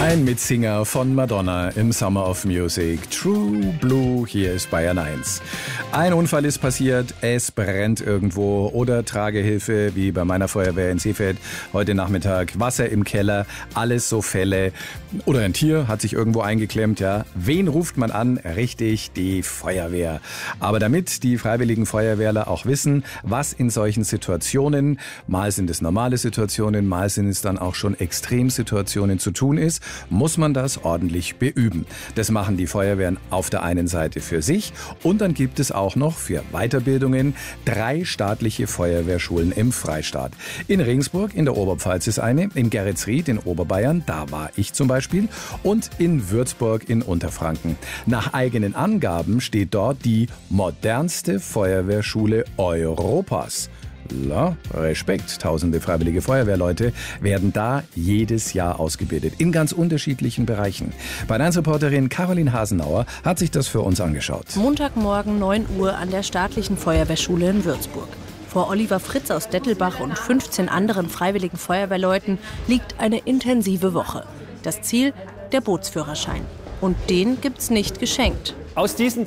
Ein Mitsinger von Madonna im Summer of Music. True Blue, hier ist Bayern 1. Ein Unfall ist passiert, es brennt irgendwo oder Tragehilfe, wie bei meiner Feuerwehr in Seefeld heute Nachmittag. Wasser im Keller, alles so Fälle. Oder ein Tier hat sich irgendwo eingeklemmt, ja. Wen ruft man an? Richtig, die Feuerwehr. Aber damit die freiwilligen Feuerwehrler auch wissen, was in solchen Situationen, mal sind es normale Situationen, mal sind es dann auch schon Extremsituationen zu tun ist, muss man das ordentlich beüben. Das machen die Feuerwehren auf der einen Seite für sich und dann gibt es auch noch für Weiterbildungen 3 staatliche Feuerwehrschulen im Freistaat. In Regensburg in der Oberpfalz ist eine, in Geretsried in Oberbayern, da war ich zum Beispiel, und in Würzburg in Unterfranken. Nach eigenen Angaben steht dort die modernste Feuerwehrschule Europas. Ja, Respekt. Tausende freiwillige Feuerwehrleute werden da jedes Jahr ausgebildet, in ganz unterschiedlichen Bereichen. Bayern 1-Reporterin Caroline Hasenauer hat sich das für uns angeschaut. Montagmorgen 9 Uhr an der staatlichen Feuerwehrschule in Würzburg. Vor Oliver Fritz aus Dettelbach und 15 anderen freiwilligen Feuerwehrleuten liegt eine intensive Woche. Das Ziel, der Bootsführerschein. Und den gibt's nicht geschenkt. Aus diesen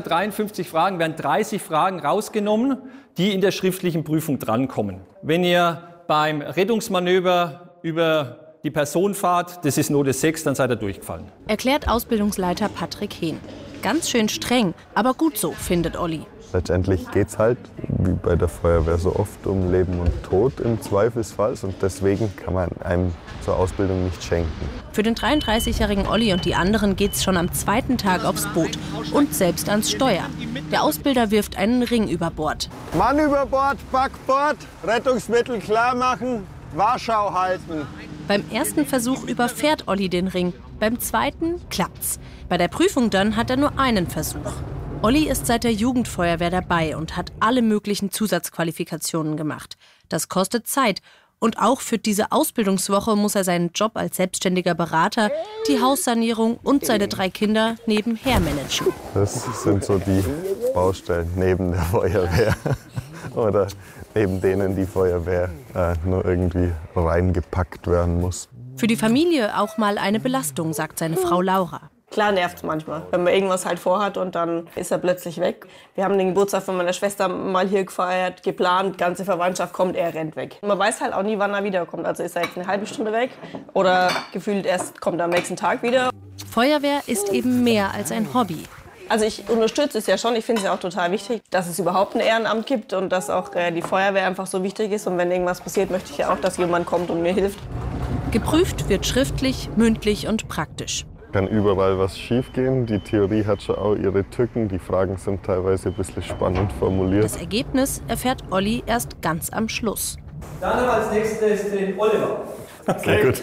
253 Fragen werden 30 Fragen rausgenommen, die in der schriftlichen Prüfung drankommen. Wenn ihr beim Rettungsmanöver über die Person fahrt, das ist Note 6, dann seid ihr durchgefallen. Erklärt Ausbildungsleiter Patrick Hehn. Ganz schön streng, aber gut so, findet Olli. Letztendlich geht es halt, wie bei der Feuerwehr so oft, um Leben und Tod im Zweifelsfall. Und deswegen kann man einem zur Ausbildung nicht schenken. Für den 33-jährigen Olli und die anderen geht's schon am 2. Tag aufs Boot und selbst ans Steuer. Der Ausbilder wirft einen Ring über Bord. Mann über Bord, Backbord, Rettungsmittel klar machen, Warschau halten. Beim ersten Versuch überfährt Olli den Ring, beim zweiten klappt's. Bei der Prüfung dann hat er nur einen Versuch. Olli ist seit der Jugendfeuerwehr dabei und hat alle möglichen Zusatzqualifikationen gemacht. Das kostet Zeit. Und auch für diese Ausbildungswoche muss er seinen Job als selbstständiger Berater, die Haussanierung und seine 3 Kinder nebenher managen. Das sind so die Baustellen neben der Feuerwehr oder neben denen die Feuerwehr nur irgendwie reingepackt werden muss. Für die Familie auch mal eine Belastung, sagt seine Frau Laura. Klar nervt es manchmal, wenn man irgendwas halt vorhat und dann ist er plötzlich weg. Wir haben den Geburtstag von meiner Schwester mal hier gefeiert, geplant, ganze Verwandtschaft kommt, er rennt weg. Man weiß halt auch nie, wann er wiederkommt. Also ist er jetzt eine halbe Stunde weg oder gefühlt erst kommt er am nächsten Tag wieder. Feuerwehr ist eben mehr als ein Hobby. Also ich unterstütze es ja schon, ich finde es ja auch total wichtig, dass es überhaupt ein Ehrenamt gibt und dass auch die Feuerwehr einfach so wichtig ist. Und wenn irgendwas passiert, möchte ich ja auch, dass jemand kommt und mir hilft. Geprüft wird schriftlich, mündlich und praktisch. Kann überall was schiefgehen. Die Theorie hat schon auch ihre Tücken. Die Fragen sind teilweise ein bisschen spannend formuliert. Das Ergebnis erfährt Olli erst ganz am Schluss. Dann haben wir als nächstes den Oliver. Sehr gut.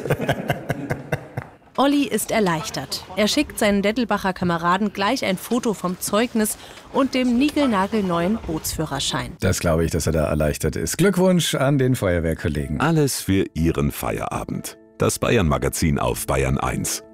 Olli ist erleichtert. Er schickt seinen Dettelbacher Kameraden gleich ein Foto vom Zeugnis und dem niegelnagelneuen Bootsführerschein. Das glaube ich, dass er da erleichtert ist. Glückwunsch an den Feuerwehrkollegen. Alles für Ihren Feierabend. Das Bayern-Magazin auf Bayern 1.